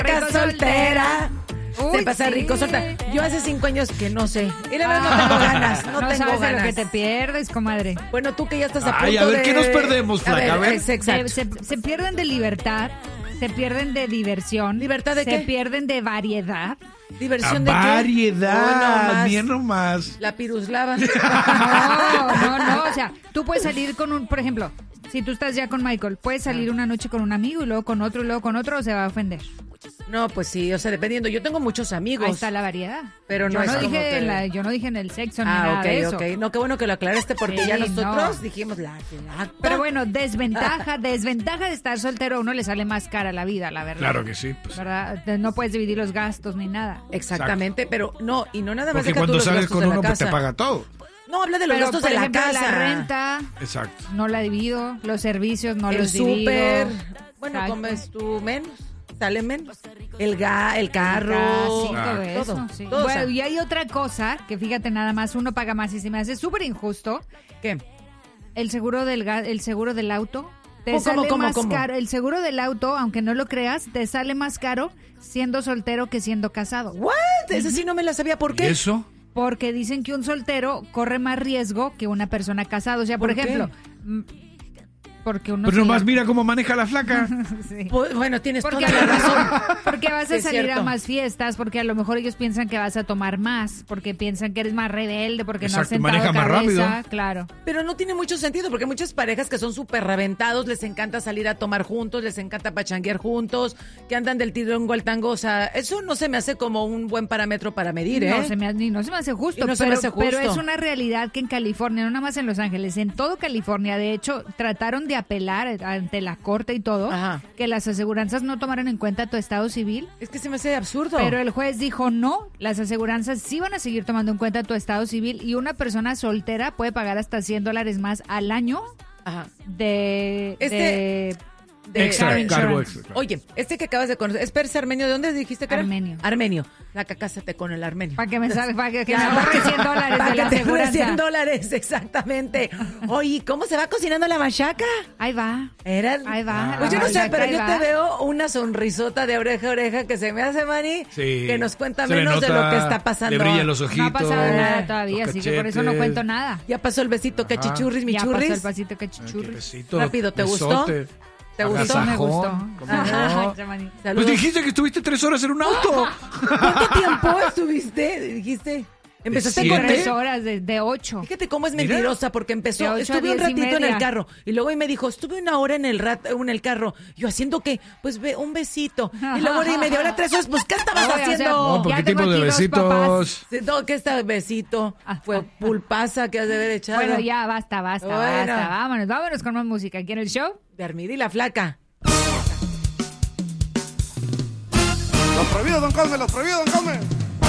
soltera. Uy, Se pasa sí. rico soltera. Yo hace 5 años que no sé. Y la verdad no tengo ganas. No tengo sabes de ganas. lo que te pierdes, comadre. Bueno, tú que ya estás a punto Ay, a ver, de... ¿qué nos perdemos, Flaca? A ver. Exacto. Se pierden de libertad, se pierden de diversión. ¿Libertad de se qué? pierden de variedad. ¿Diversión de qué? Variedad, Hoy bien nomás. La piruslava. No. O sea, tú puedes salir con un, por ejemplo, si tú estás ya con Michael, puedes salir una noche con un amigo y luego con otro y luego con otro, o se va a ofender. No, pues sí, o sea, dependiendo. Yo tengo muchos amigos. Ahí está la variedad. Pero no yo es no como dije que- yo no dije en el sexo ni nada de eso. Ok. No, qué bueno que lo aclaraste porque Sí, ya nosotros no. dijimos la... Pero bueno, desventaja de estar soltero, a uno le sale más cara la vida, la verdad. Claro que sí. Pues. ¿Verdad? No puedes dividir los gastos ni nada. Exactamente, pero no, y no nada más Porque deja tú cuando los sales gastos con de la uno, pues te casa. paga todo. No, habla de los Pero, gastos por de la ejemplo, casa. la renta Exacto. no la divido, los servicios no El los súper. divido. Bueno, Exacto. comes tú menos, sale menos. El carro. Sí, todo eso. Todo, Sí. todo, Bueno, o sea. y hay otra cosa que fíjate nada más, uno paga más y se me hace súper injusto. ¿Qué? El seguro el seguro del auto. Te ¿Cómo, sale cómo, más cómo? caro. El seguro del auto, aunque no lo creas, te sale más caro siendo soltero que siendo casado. ¿What? Ese sí no me la sabía. ¿Por ¿Y qué? eso? Porque dicen que un soltero corre más riesgo que una persona casada. O sea, por ¿Por qué? ejemplo, porque uno... Pero se nomás la- mira cómo maneja la flaca. Sí. Pues, bueno, tienes Porque, toda la razón. porque vas Sí, a es salir cierto. a más fiestas, porque a lo mejor ellos piensan que vas a tomar más, porque piensan que eres más rebelde, porque no has Exacto, sentado maneja más cabeza, rápido. claro. Pero no tiene mucho sentido porque hay muchas parejas que son súper reventados, les encanta salir a tomar juntos, les encanta pachanguear juntos, que andan del tirongo al tango. O sea, eso no se me hace como un buen parámetro para medir, ¿eh? No se me hace justo, Y no se me hace justo. pero es una realidad que en California, no nada más en Los Ángeles, en todo California, de hecho, trataron de apelar ante la corte y todo, Ajá. que las aseguranzas no tomaran en cuenta tu estado civil. Es que se me hace absurdo. Pero el juez dijo no, las aseguranzas sí van a seguir tomando en cuenta tu estado civil y una persona soltera puede pagar hasta $100 más al año Ajá. de Extra, car cargo insurance. extra. Oye, este que acabas de conocer, ¿es Percy Armenio? ¿De dónde dijiste que era? Armenio. Armenio. Laca, cásate con el armenio. Para que me salga, para que me ahorre $100 Para de la que te ahorres aseguranza. $100, exactamente. Oye, ¿cómo se va cocinando la machaca? Ahí va. Ahí va. Pues yo no sé, machaca, pero ahí yo va. te veo una sonrisota de oreja a oreja que se me hace, Manny, Sí. que nos cuenta Se le menos de nota, lo que está pasando. Le brillan los ojitos. No ha pasado nada todavía, los así que por eso no cachetes. cuento nada. Ya pasó el besito, que Ajá. chichurris, mi Ya churris. pasó el pasito que Ay, qué chichurri. besito, Rápido, ¿te gustó? besote. ¿Te gustó? Me Agasajón, gustó. ¿cómo no? Chamanito. Saludos. Pues dijiste que estuviste 3 horas en un auto. ¿Cuánto tiempo estuviste? Dijiste. Empezaste con 3 horas de 8. Fíjate cómo es Mira. mentirosa, porque De empezó, 8 a estuve un 10 y ratito en el media. carro, y luego me dijo, estuve 1 hora en el carro, yo haciendo que, pues ve, un besito, y luego 1 hora y media, ahora 3 horas, pues ¿qué estabas Oye, o sea, haciendo? No, ¿por Ya qué tengo tipo de aquí 2 besitos? Sí, no, ¿qué está besito? Fue pulpaza que has de haber echado. Bueno, ya, basta. Bueno. Vámonos con más música. ¿Aquí en el show? De Armida y la flaca. Los prohibidos, don Cosme, los prohibidos, don Cosme.